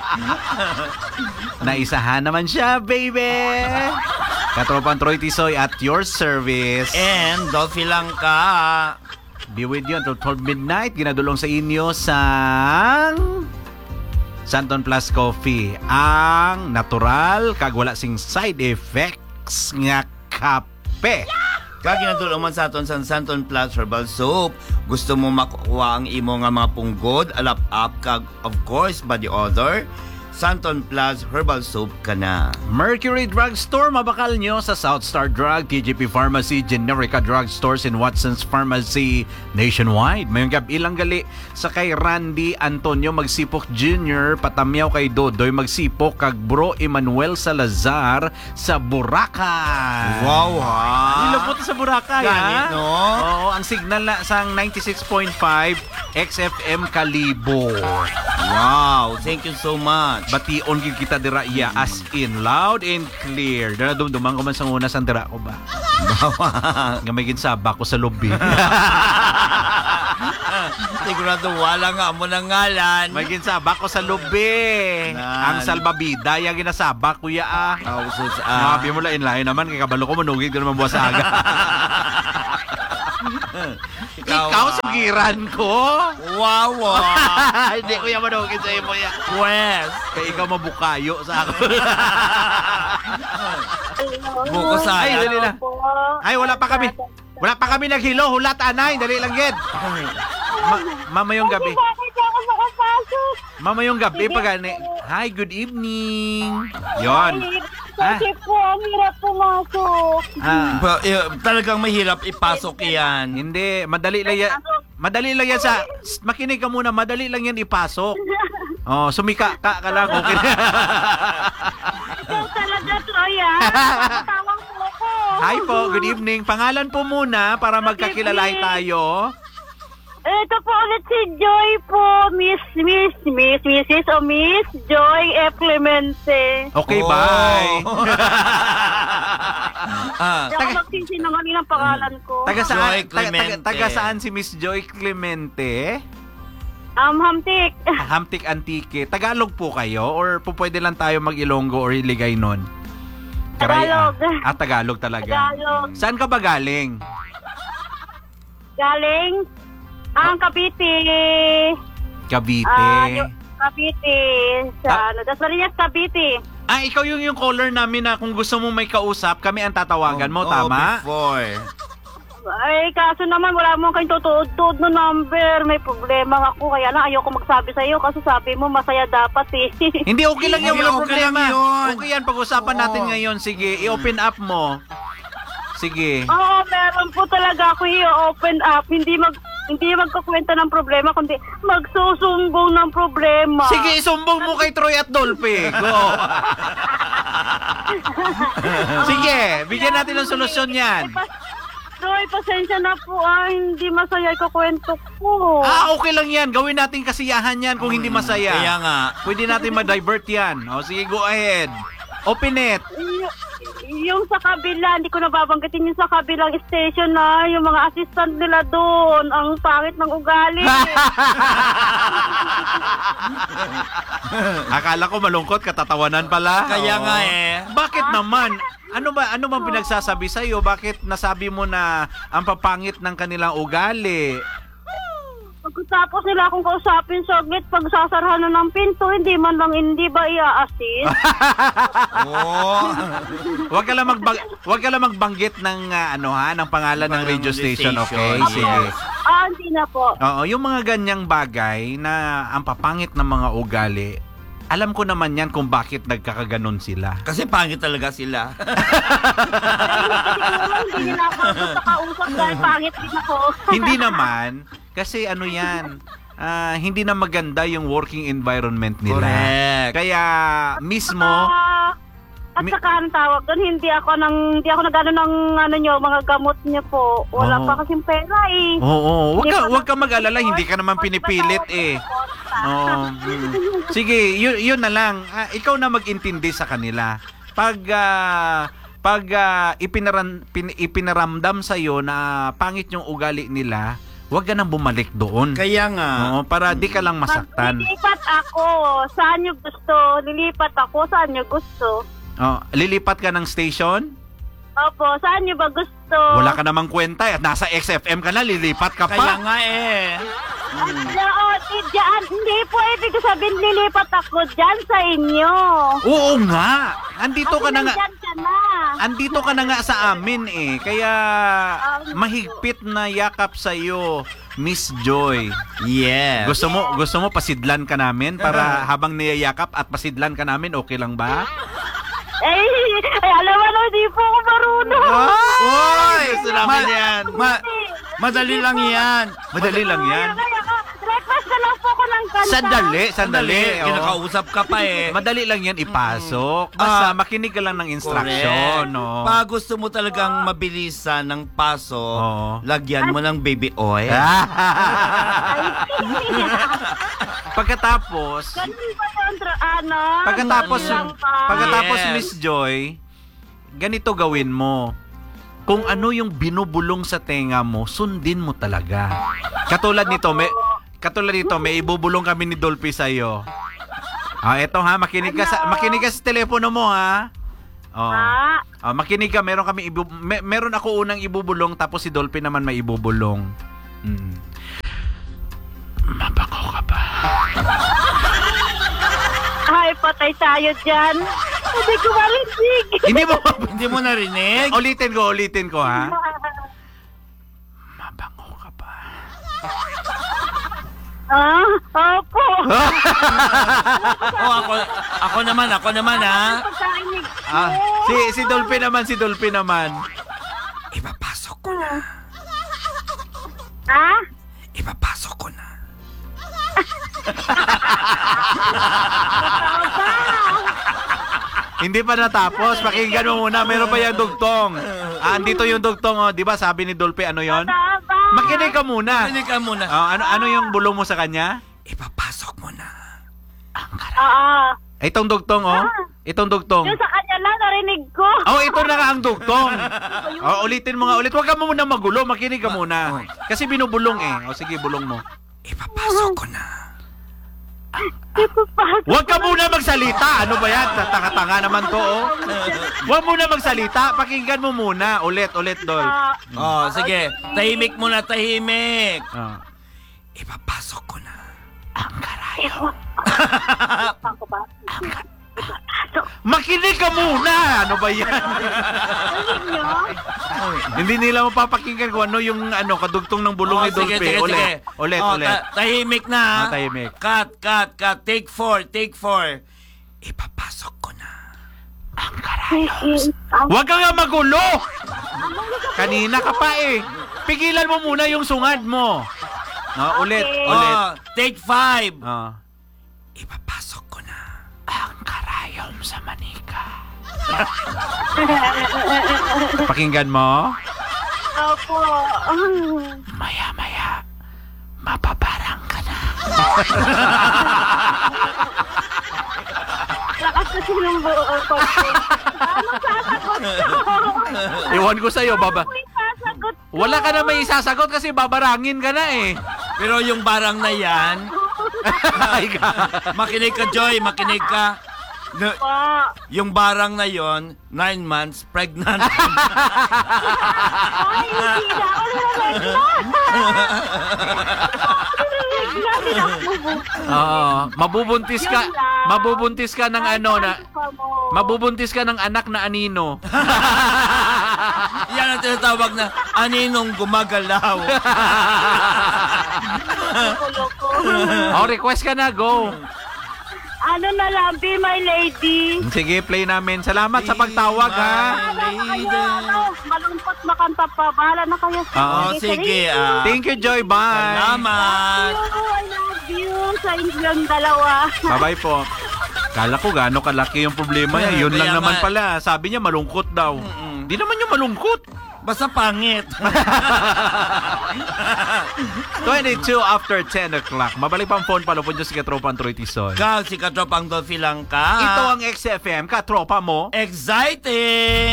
Naisahan naman siya, baby. Katropang Troy Tisoy at your service. And Dolphy lang ka. Be with you until 12 midnight. Ginadulong sa inyo sa Santon Plus Coffee. Ang natural, kag wala sing side effects nga kape. Kag ginadulong man sa aton sa Santon Plus Herbal Soap. Gusto mo makuha ang imo nga mga punggod, alap-up, kag of course, body odor, Santon Plus Herbal Soap ka na. Mercury Drugstore, mabakal nyo sa South Star Drug, TGP Pharmacy, Generica Drugstores, and Watson's Pharmacy nationwide. Mayong ilang gali sa kay Randy Antonio Magsipok Jr., patamyaw kay Dodoy Magsipok, kag Bro Emmanuel Salazar sa Boracay. Wow, ha? Ilabot sa Boracay, Ganit, ha? no? Oo, ang signal na sang 96.5 XFM Kalibo. Wow, thank you so much. Bation gid kita dira iya as in loud and clear. Dara dumduman ko man sa una sang dira ko ba. Nga may ginsaba ko sa lobby. Sigurado wala nga mo nang ngalan. May ginsaba ko sa lobby. Ang salbabida ya ginasaba kuya ah. Sus Mabi mo lain naman kay kabalo ko manugid ko naman buwas aga. Ikaw sugiran ko. Wow. Hindi ko yan manugid sa imo ya. Wes. Kaya ikaw mabukayo sa ako. Buko sa Ay, dali lang. Ay, wala pa kami. Wala pa kami naghilo. Hulat, anay. Dali lang, Ged. Mamayong gabi. Mamayong gabi pag ani. Hi, good evening. Yon. Kasi po, ang hirap pumasok. Talagang mahirap ipasok yan. Hindi, madali lang yan. Madali lang yan sa... Makinig ka muna, madali lang yan ipasok. Oh, sumika ka lang. Okay. Ikaw talaga, Troy, Tawang po ako. Hi po, good evening. Pangalan po muna para magkakilala tayo. Ito po ulit si Joy po, Mrs. o Miss Joy F. Clemente. Okay, Oh. bye. Hindi ako magsisinungaling ang pangalan ko. Taga saan? Joy Clemente. Taga saan si Miss Joy Clemente? Hamtik. Hamtik Antique. Tagalog po kayo or po pwede lang tayo mag-Ilonggo or Iligay nun? Tagalog. Tagalog talaga. Tagalog. Saan ka ba galing? Galing ang Cavite. Cavite. Cavite. Sa Dasmariñas, Cavite. Ikaw yung caller namin na kung gusto mo may kausap, kami ang tatawagan mo, tama? Before. Ay, kaso naman wala mo kayong tutuod-tuod na number. May problema ako. Kaya lang ayoko magsabi sa'yo kasi sabi mo masaya dapat eh. Hindi, okay lang yan. Wala Okay lang problema. yun. Okay yan. Pag-usapan natin ngayon. Sige, i-open up mo. Sige. Oo, meron po talaga ako i-open up. Hindi magkukwenta ng problema, kundi magsusumbong ng problema. Sige, isumbong mo kay Troy at Dolphy. Go. Sige, bigyan natin ng solusyon yan. Troy, pasensya na po hindi masaya ikukwento ko. Okay lang yan. Gawin natin kasiyahan yan kung hindi masaya. Kaya nga. Pwede natin ma-divert yan. Sige, go ahead. Open it. Yung sa kabila, hindi ko nababanggitin yung sa kabilang station na yung mga assistant nila doon. Ang pangit ng ugali. Akala ko malungkot, katatawanan pala. Kaya nga Bakit naman? Ano bang pinagsasabi sa iyo? Bakit nasabi mo na ang papangit ng kanilang ugali? Pagkatapos nila akong kausapin saglit, pag sasarahan na ng pinto, hindi ba i-assist? Wag ka lang magbanggit ng ng pangalan ng radio station, okay? Sige. Hindi na po. Oo, yung mga ganyang bagay na ang papangit ng mga ugali, alam ko naman yan kung bakit nagkakaganon sila. Kasi pangit talaga sila. Hindi nila ako sa kausap dahil pangit din ako. Hindi naman, kasi yan, hindi na maganda yung working environment nila. Correct. Kaya mismo, At saka ang tawag doon, hindi ako nagano ng mga gamot niyo po. Wala Oo. pa kasing pera eh. oo, wag ka mag-alala, Hindi hindi ka naman pinipilit eh. Oo. Sige, yun na lang. Ikaw na mag-intindi sa kanila. Pag ipinaramdam sa iyo na pangit yung ugali nila, Huwag ka nang bumalik doon. Kaya nga. Oo, para di ka lang masaktan. Lilipat ako. Saan nyo gusto? Lilipat ako. Saan nyo gusto? Oh, lilipat ka ng station? Opo, saan nyo ba gusto? Wala ka namang kwenta eh. Nasa XFM ka na, lilipat ka Kaya pa. nga eh. Diyan, hindi po ibig sabihin lilipat ako dyan sa inyo. Oo nga. Andito ka na nga. Dyan ka na. Andito ka na nga sa amin eh. Kaya mahigpit na yakap sa iyo, Miss Joy. Yes. Gusto mo pasidlan ka namin para habang niyayakap at pasidlan ka namin, okay lang ba? Alam mo na, hindi po ako marunong. Oy! Gusto namin yan. Madali lang yan. Madali lang yan. Request na lang po ko ng kanta. Sandali. Oo. Kinakausap ka pa eh. Madali lang yan ipasok. Basta makinig ka lang ng instruction. Correct. No? Pag gusto mo talagang mabilisan ng paso, Oo. lagyan mo ng baby oil. Pagkatapos, Ganun ba yun, ano? Pagkatapos, Ganun lang ba? pagkatapos Yes. Miss Joy, ganito gawin mo. Kung ano yung binubulong sa tenga mo, sundin mo talaga. Katulad nito, may ibubulong kami ni Dolphy sa iyo. Eto ha, makinig ka sa telepono mo ha. Oh. Makinig ka, meron ako unang ibubulong tapos si Dolphy naman may ibubulong. Mabango ka ba? Ay, patay tayo dyan. Hindi ko marinig. Hindi mo narinig? Ulitin ko ha. Mabango ka ba? Opo. Ako naman ha. Pagkainig ko. Si Dolphy naman. Ipapasok ko na. Ipapasok ko na. Hindi pa natapos. Pakinggan mo muna. Meron pa yung dugtong. Andito yung dugtong. Oh. Di ba sabi ni Dolphy, ano yon? Makinig ka muna. Makinig ka muna. Ano yung bulong mo sa kanya? Ipapasok mo na. Itong dugtong, oh. Itong dugtong. Yung sa kanya lang, narinig ko. Oh, ito na nga ang dugtong. Ulitin mo nga ulit. Huwag ka muna magulo. Makinig ka muna. Kasi binubulong eh. Sige, bulong mo. Ipapasok ko na. Huwag ka muna magsalita. Ano ba yan? Tanga-tanga naman to, oh. Huwag muna magsalita. Pakinggan mo muna. Ulit, Dol. Sige. Tahimik muna, tahimik. Ipapasok ko na. Makinig ka muna! Ano ba yan? Hindi nila mapapakinggan kung ano yung kadugtong ng bulong ni Dolphy. Sige. Ulit. Tahimik na. Tahimik. Cut. Take 4. Ipapasok ko na. Ang karayos. Huwag ka nga magulo! Kanina ka pa eh. Pigilan mo muna yung sungad mo. Ulit. Take 5. Ipapasok ko na. Ang karayom sa manika. Pakinggan mo. Opo. Maya-maya, mapaparang ka na. Lakas kasi ng buo ko. Anong sasagot ko? Iwan ko sa'yo, baba. Ano yung sasagot ko? Wala ka na may isasagot kasi babarangin ka na eh. Pero yung barang na yan, makinig ka, Joy, makinig ka. Yung barang na yon, 9 months pregnant. Ay, hindi na ako Mabubuntis ka. Mabubuntis ka ng mabubuntis ka ng anak na anino. Yan ang tinatawag na aninong gumagalaw. Request ka na, go. Ano na lang, Be My Lady. Sige, play namin. Salamat sa pagtawag, ha. Malungkot makanta pa. Bahala na kayo. Sige. Thank you, Joy. Bye. Salamat. I love you sa inyong dalawa. Bye-bye po. Kala ko gaano kalaki yung problema niya. Yun lang Kaya naman nga. pala. Sabi niya malungkot daw. Di naman yung malungkot. Basta pangit. 22 after 10 o'clock. Mabalik pa ang phone. Palupon nyo si Katropa Antroy Tisoy. Ikaw, si Katropang Dolphy lang ka. Ito ang XFM. Katropa mo. Exciting!